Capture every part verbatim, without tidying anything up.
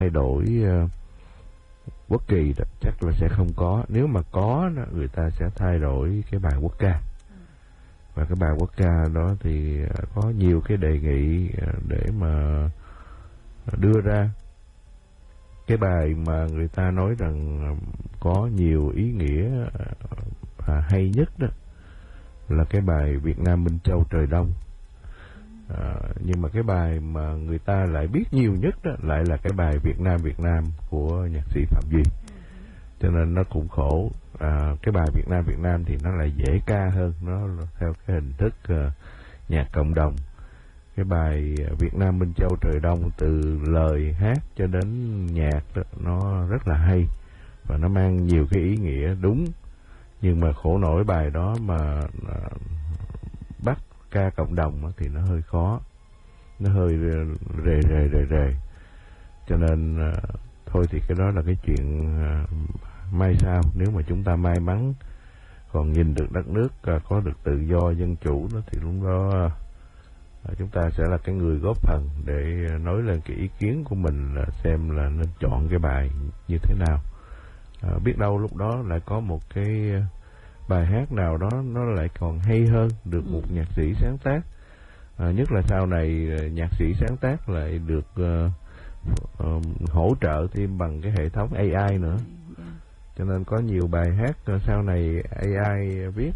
thay đổi uh, quốc kỳ đó, chắc là sẽ không có. Nếu mà có đó, người ta sẽ thay đổi cái bài quốc ca. Và cái bài quốc ca đó thì có nhiều cái đề nghị để mà đưa ra. Cái bài mà người ta nói rằng có nhiều ý nghĩa và hay nhất đó là cái bài Việt Nam Minh Châu Trời Đông. À, nhưng mà cái bài mà người ta lại biết nhiều nhất đó lại là cái bài Việt Nam Việt Nam của nhạc sĩ Phạm Duy. Cho nên nó cũng khổ. À, cái bài Việt Nam Việt Nam thì nó lại dễ ca hơn, nó theo cái hình thức uh, nhạc cộng đồng. Cái bài Việt Nam Minh Châu Trời Đông từ lời hát cho đến nhạc đó, nó rất là hay và nó mang nhiều cái ý nghĩa đúng. Nhưng mà khổ nổi bài đó mà uh, bắt ca cộng đồng uh, thì nó hơi khó, nó hơi rề rề rề rề. Cho nên uh, thôi thì cái đó là cái chuyện uh, mai sau, nếu mà chúng ta may mắn còn nhìn được đất nước uh, có được tự do dân chủ đó, thì lúc đó uh, chúng ta sẽ là cái người góp phần để uh, nói lên cái ý kiến của mình là xem là nên chọn cái bài như thế nào. Uh, biết đâu lúc đó lại có một cái uh, bài hát nào đó nó lại còn hay hơn, được một nhạc sĩ sáng tác. Uh, nhất là sau này uh, nhạc sĩ sáng tác lại được uh, uh, hỗ trợ thêm bằng cái hệ thống a i nữa. Cho nên có nhiều bài hát sau này a i viết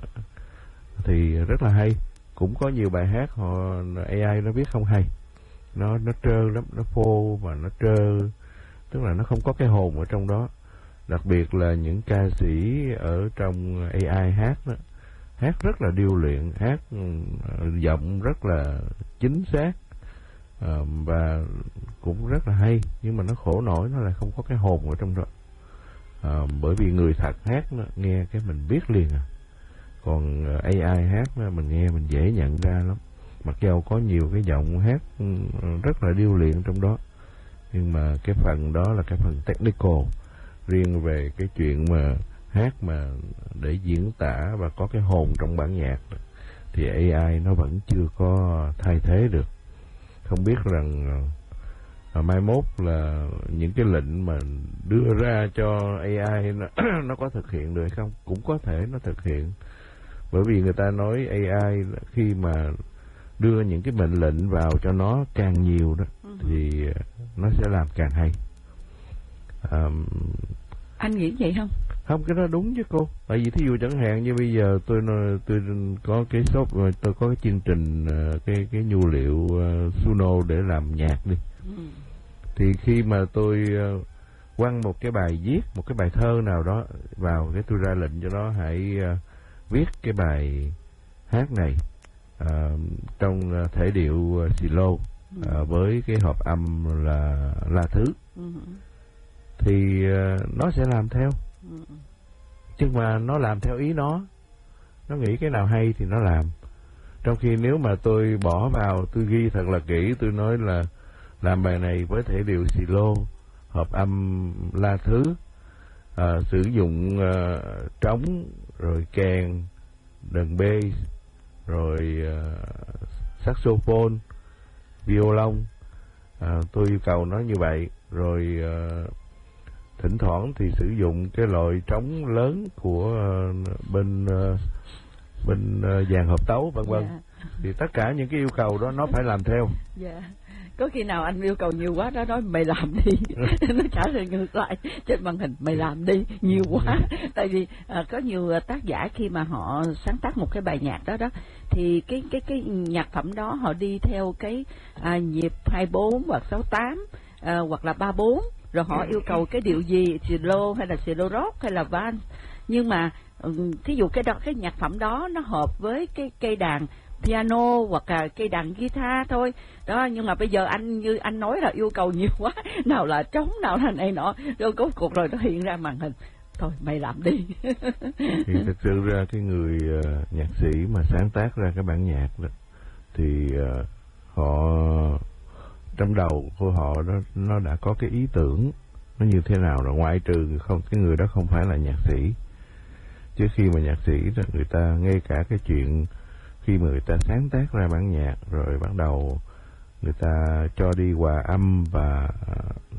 thì rất là hay. Cũng có nhiều bài hát họ a i nó viết không hay, nó nó trơ lắm, nó phô và nó trơ, tức là nó không có cái hồn ở trong đó. Đặc biệt là những ca sĩ ở trong a i hát đó, hát rất là điêu luyện, hát giọng rất là chính xác và cũng rất là hay, nhưng mà nó khổ nổi nó lại không có cái hồn ở trong đó. À, bởi vì người thật hát đó, nghe cái mình biết liền à. Còn a i hát đó, mình nghe mình dễ nhận ra lắm. Mặc dù có nhiều cái giọng hát rất là điêu luyện trong đó, nhưng mà cái phần đó là cái phần technical. Riêng về cái chuyện mà hát mà để diễn tả và có cái hồn trong bản nhạc đó, thì a i nó vẫn chưa có thay thế được. Không biết rằng À, mai mốt là những cái lệnh mà đưa ra cho a i nó, nó có thực hiện được hay không? Cũng có thể nó thực hiện. Bởi vì người ta nói a i khi mà đưa những cái mệnh lệnh vào cho nó càng nhiều đó, uh-huh. thì nó sẽ làm càng hay. À, anh nghĩ vậy không? Không, cái đó đúng chứ cô. Tại vì thí dụ chẳng hạn như bây giờ tôi tôi có cái shop, tôi có cái chương trình cái cái nhu liệu uh, Suno để làm nhạc đi. Uh-huh. Thì khi mà tôi uh, quăng một cái bài viết, một cái bài thơ nào đó vào, cái tôi ra lệnh cho nó hãy uh, viết cái bài hát này uh, trong uh, thể điệu uh, xì lô uh, uh-huh. với cái hợp âm là La Thứ, uh-huh. thì uh, nó sẽ làm theo. Uh-huh. Nhưng mà nó làm theo ý nó, nó nghĩ cái nào hay thì nó làm. Trong khi nếu mà tôi bỏ vào, tôi ghi thật là kỹ, tôi nói là làm bài này với thể điệu xì lô, hợp âm La Thứ, à, sử dụng à, trống, rồi kèn, đờn bass, rồi à, saxophone, violon, à, tôi yêu cầu nó như vậy. Rồi à, thỉnh thoảng thì sử dụng cái loại trống lớn của à, bên à, bên à, dàn hợp tấu vân vân. Yeah. Thì tất cả những cái yêu cầu đó nó phải làm theo. Yeah. Có khi nào anh yêu cầu nhiều quá đó nói mày làm đi, nó trả lời ngược lại trên màn hình, mày làm đi nhiều quá. Tại vì à, có nhiều tác giả khi mà họ sáng tác một cái bài nhạc đó đó, thì cái cái cái nhạc phẩm đó họ đi theo cái à, nhịp hai bốn hoặc sáu tám à, hoặc là ba bốn, rồi họ yêu cầu cái điệu gì, slow hay là slow rock hay là van. Nhưng mà thí dụ cái đó, cái nhạc phẩm đó nó hợp với cái cây đàn piano hoặc là cây đàn guitar thôi đó. Nhưng mà bây giờ anh như anh nói là yêu cầu nhiều quá, nào là trống, nào là này nọ, rồi cuối cuộc rồi nó hiện ra màn hình, thôi mày làm đi. Thì thực sự ra cái người uh, nhạc sĩ mà sáng tác ra cái bản nhạc đó thì uh, họ trong đầu của họ đó, nó đã có cái ý tưởng nó như thế nào rồi, ngoại trừ không cái người đó không phải là nhạc sĩ. Chứ khi mà nhạc sĩ đó, người ta ngay cả cái chuyện khi mà người ta sáng tác ra bản nhạc rồi bắt đầu người ta cho đi hòa âm và